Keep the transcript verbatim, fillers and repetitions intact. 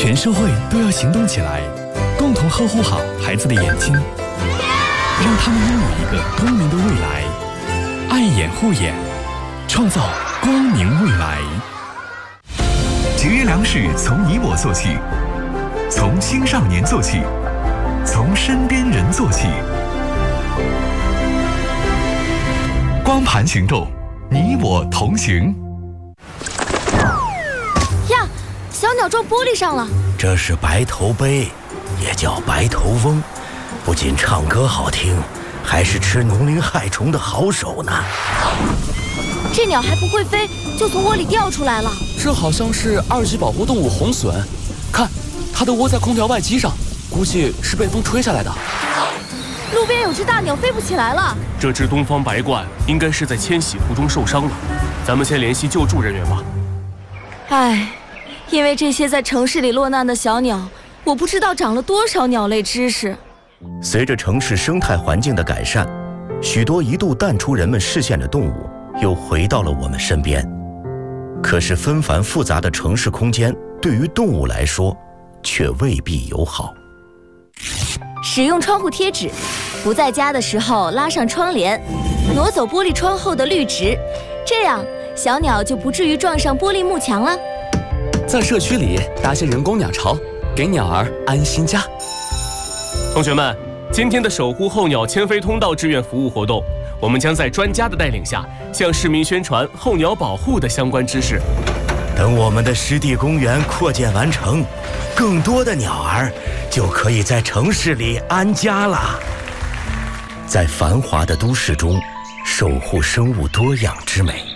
全社会都要行动起来，共同呵护好孩子的眼睛，让他们拥有一个光明的未来。爱眼护眼，创造光明未来。 节约粮食从你我做起，从青少年做起，从身边人做起。光盘行动，你我同行。 呀，小鸟撞玻璃上了。 这是白头鹎，也叫白头翁，不仅唱歌好听，还是吃农林害虫的好手呢。 这鸟还不会飞，就从窝里掉出来了。 这好像是二级保护动物红隼，看，它都窝在空调外机上，估计是被风吹下来的。 路边有只大鸟飞不起来了。 这只东方白鹳应该是在迁徙途中受伤了，咱们先联系救助人员吧。 唉，因为这些在城市里落难的小鸟，我不知道长了多少鸟类知识。 随着城市生态环境的改善，许多一度淡出人们视线的动物又回到了我们身边。可是纷繁复杂的城市空间对于动物来说却未必友好。 使用窗户贴纸，不在家的时候拉上窗帘，挪走玻璃窗后的绿植，这样小鸟就不至于撞上玻璃幕墙了。 在社区里搭些人工鸟巢，给鸟儿安心家。 同学们，今天的守护候鸟迁飞通道志愿服务活动，我们将在专家的带领下，向市民宣传候鸟保护的相关知识。 等我们的湿地公园扩建完成，更多的鸟儿就可以在城市里安家了。在繁华的都市中，守护生物多样之美。